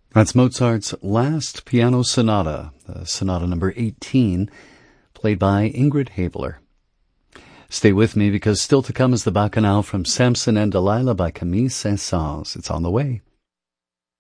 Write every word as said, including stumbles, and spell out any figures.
That's Mozart's last piano sonata, uh, sonata number eighteen, played by Ingrid Haveler. Stay with me because still to come is the Bacchanal from Samson and Delilah by Camille Saint-Saëns. It's on the way.